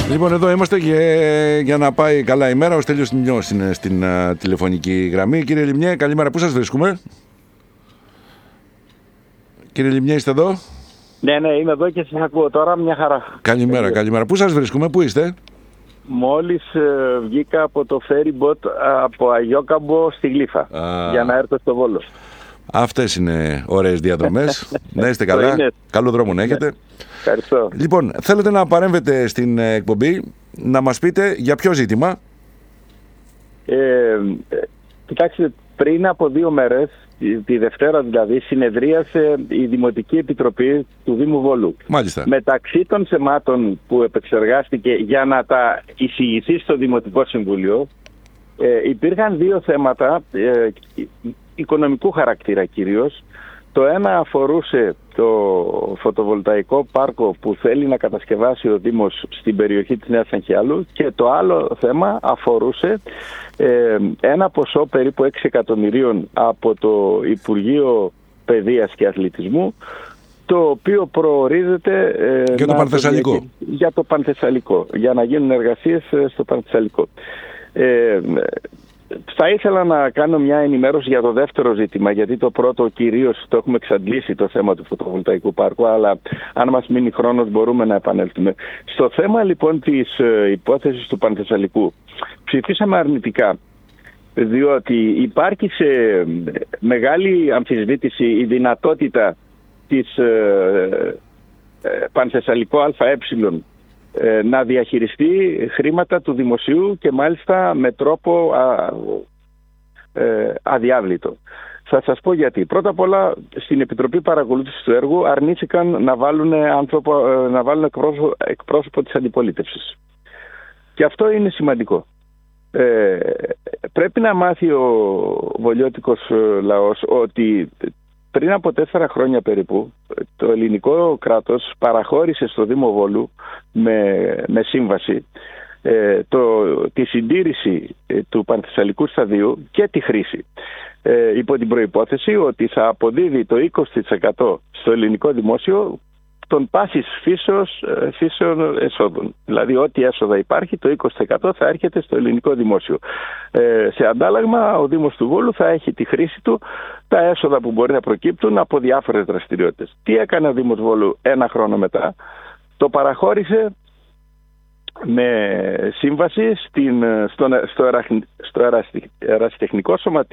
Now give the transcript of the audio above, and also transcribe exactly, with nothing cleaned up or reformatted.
Λοιπόν, εδώ είμαστε και για να πάει καλά η μέρα. Ο Στέλιος Λιμνιός είναι στην uh, τηλεφωνική γραμμή. Κύριε Λιμνιέ, καλημέρα. Πού σας βρίσκουμε? Κύριε Λιμνιέ, είστε εδώ? Ναι, ναι, είμαι εδώ και σας ακούω τώρα, μια χαρά. Καλημέρα, ε, καλημέρα. Πού σας βρίσκουμε, πού είστε? Μόλις ε, βγήκα από το ferry boat από Αγιόκαμπο στη Γλύφα Α. για να έρθω στο Βόλο. Αυτές είναι ωραίες διαδρομές. Να είστε καλά. Καλό δρόμο να έχετε. Ευχαριστώ. Λοιπόν, θέλετε να παρέμβετε στην εκπομπή, να μας πείτε για ποιο ζήτημα? Ε, κοιτάξτε, πριν από δύο μέρες, τη Δευτέρα δηλαδή, συνεδρίασε η Δημοτική Επιτροπή του Δήμου Βόλου. Μάλιστα. Μεταξύ των θεμάτων που επεξεργάστηκε για να τα εισηγηθεί στο Δημοτικό Συμβούλιο, ε, υπήρχαν δύο θέματα ε, οικονομικού χαρακτήρα κυρίως. Το ένα αφορούσε το φωτοβολταϊκό πάρκο που θέλει να κατασκευάσει ο Δήμος στην περιοχή της Νέας Αγχιάλου, και το άλλο θέμα αφορούσε ε, ένα ποσό περίπου έξι εκατομμυρίων από το Υπουργείο Παιδείας και Αθλητισμού, το οποίο προορίζεται ε, για το Πανθεσσαλικό. Το, για το Πανθεσσαλικό, για να γίνουν εργασίες στο Πανθεσσαλικό. Ε, Θα ήθελα να κάνω μια ενημέρωση για το δεύτερο ζήτημα, γιατί το πρώτο κυρίως το έχουμε εξαντλήσει, το θέμα του φωτοβολταϊκού πάρκου, αλλά αν μας μείνει χρόνος μπορούμε να επανέλθουμε. Στο θέμα λοιπόν της υπόθεσης του Πανθεσσαλικού ψηφίσαμε αρνητικά, διότι υπάρχει σε μεγάλη αμφισβήτηση η δυνατότητα της ε, ε, Πανθεσσαλικό ΑΕ να διαχειριστεί χρήματα του δημοσίου, και μάλιστα με τρόπο α, ε, αδιάβλητο. Θα σας πω γιατί. Πρώτα απ' όλα, στην Επιτροπή Παρακολούθησης του Έργου αρνήθηκαν να βάλουν, άνθρωπο, να βάλουν εκπρόσωπο, εκπρόσωπο της αντιπολίτευσης. Και αυτό είναι σημαντικό. Ε, πρέπει να μάθει ο βολιώτικος λαός ότι πριν από τέσσερα χρόνια περίπου το ελληνικό κράτος παραχώρησε στο Δήμο Βόλου με, με σύμβαση ε, το, τη συντήρηση ε, του Πανθεσσαλικού σταδίου και τη χρήση, ε, υπό την προϋπόθεση ότι θα αποδίδει το είκοσι τοις εκατό στο ελληνικό δημόσιο των πάσης φύσεως, φύσεων εσόδων. Δηλαδή ό,τι έσοδα υπάρχει, το είκοσι τοις εκατό θα έρχεται στο ελληνικό δημόσιο. Ε, σε αντάλλαγμα, ο Δήμος του Βόλου θα έχει τη χρήση του, τα έσοδα που μπορεί να προκύπτουν από διάφορες δραστηριότητες. Τι έκανε ο Δήμος Βόλου ένα χρόνο μετά? Το παραχώρησε με σύμβαση στην, στο, στο, στο ερασιτεχνικό σωματείο